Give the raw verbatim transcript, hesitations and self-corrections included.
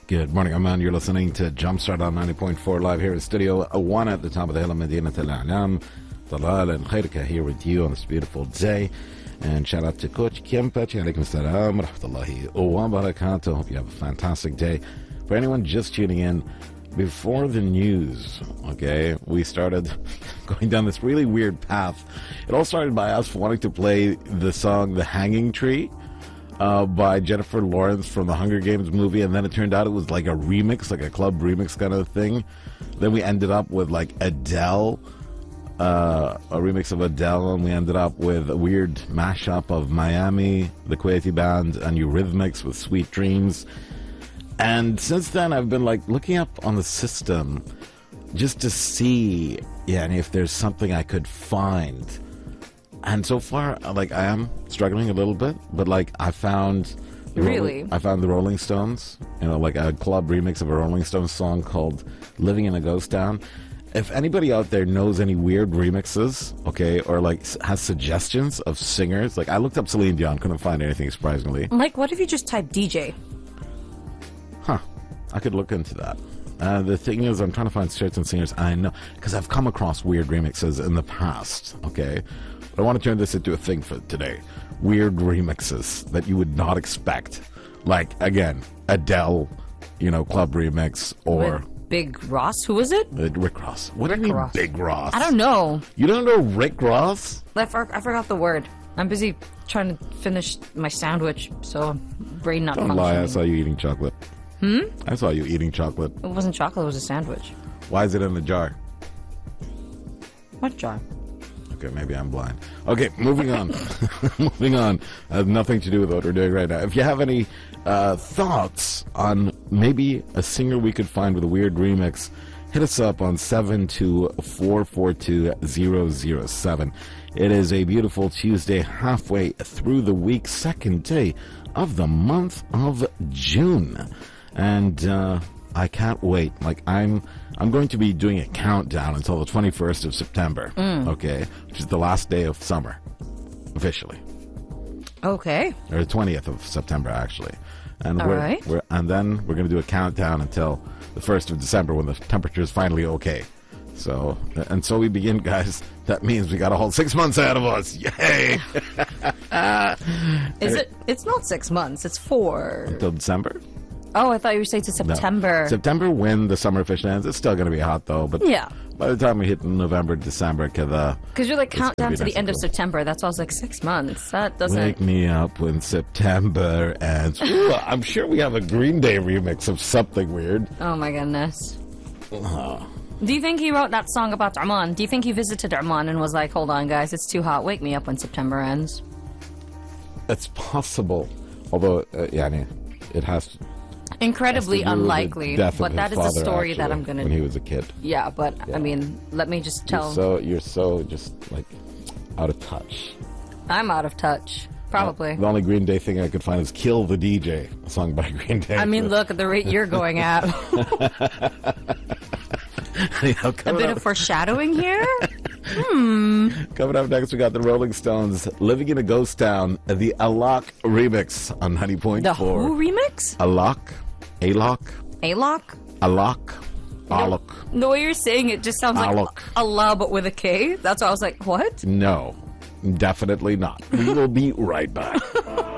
Good morning, Oman. You're listening to Jumpstart on ninety point four live here in Studio one at the top of the hill of Medina Al A'lam. Talal and Khairka here with you on this beautiful day. And shout out to Coach Kim Pachi. Alaikum salam. Rahmatullahi wa barakatuh. Hope you have a fantastic day. For anyone just tuning in, before the news, okay, we started going down this really weird path. It all started by us wanting to play the song The Hanging Tree uh, by Jennifer Lawrence from the Hunger Games movie, and then it turned out it was like a remix, like a club remix kind of thing. Then we ended up with like Adele, uh, a remix of Adele, and we ended up with a weird mashup of Miami, the Kuwaiti band, and Eurythmics with Sweet Dreams. And since then, I've been like looking up on the system just to see, yeah, and if there's something I could find. And so far, like I am struggling a little bit, but like I found, the really, Rolling, I found the Rolling Stones, you know, like a club remix of a Rolling Stones song called "Living in a Ghost Town." If anybody out there knows any weird remixes, okay, or like has suggestions of singers, like I looked up Celine Dion, couldn't find anything surprisingly. Like, what if you just type D J? Huh. I could look into that. Uh, the thing is, I'm trying to find certain singers I know, because I've come across weird remixes in the past, okay? But I want to turn this into a thing for today. Weird remixes that you would not expect. Like, again, Adele, you know, club remix, or... With Big Ross? Who was it? Uh, Rick Ross. What Rick do you mean Ross. Big Ross? I don't know. You don't know Rick Ross? I, for, I forgot the word. I'm busy trying to finish my sandwich, so brain not Don't functioning. lie, I saw you eating chocolate. Hmm? I saw you eating chocolate. It wasn't chocolate, it was a sandwich. Why is it in a jar? What jar? Okay, maybe I'm blind. Okay, moving on. moving on. Has nothing to do with what we're doing right now. If you have any uh, thoughts on maybe a singer we could find with a weird remix, hit us up on seven two four four two zero zero seven. It is a beautiful Tuesday, halfway through the week, second day of the month of June. And uh, I can't wait. Like, I'm I'm going to be doing a countdown until the twenty-first of September, mm. okay? Which is the last day of summer, officially. Okay. Or the twentieth of September, actually. And All we're, right. we're and then we're going to do a countdown until the first of December when the temperature is finally okay. So, and so we begin, guys. That means we got a whole six months ahead of us. Yay! Is it? It's not six months. It's four. Until December? Oh, I thought you were saying to September. No. September, when the summer officially ends. It's still going to be hot, though. But yeah. By the time we hit November, December, because you're like countdown to nice the end cool. of September. That's always like six months. That doesn't. Wake me up when September ends. Ooh, I'm sure we have a Green Day remix of something weird. Oh my goodness. Oh. Do you think he wrote that song about Oman? Do you think he visited Oman and was like, hold on, guys, it's too hot. Wake me up when September ends? It's possible. Although, uh, yeah, I mean, it has to. Incredibly has to do with the unlikely. death But of that his is the father, story actually, that I'm going to. when he was a kid. Yeah, but Yeah. I mean, let me just tell. You're so, you're so just, like, out of touch. I'm out of touch. Probably. The only Green Day thing I could find is Kill the D J, a song by Green Day. I mean, look at the rate you're going at. You know, A bit up, of foreshadowing here? Hmm. Coming up next, we got the Rolling Stones, Living in a Ghost Town, the Alok remix on ninety point four. The who remix? Alok? Alok? Alok? Alok? Alok? The way you're saying it just sounds like Alok. Allah, but with a K. That's why I was like, what? No, definitely not. We will be right back.